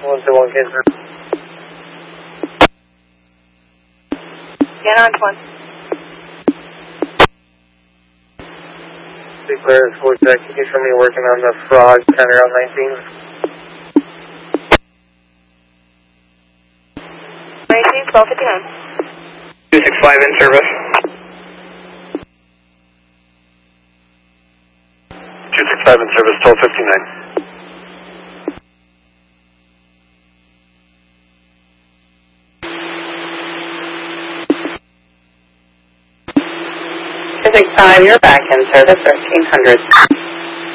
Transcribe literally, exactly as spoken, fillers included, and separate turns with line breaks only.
one two one Kansas.
Scan on one.
Declare it's four check. Can you show me working on the frog center on nineteen?
nineteen, twelve fifty-nine.
two six five in service. two six five in service, twelve fifty-nine.
two six five, you're back in service, thirteen hundred.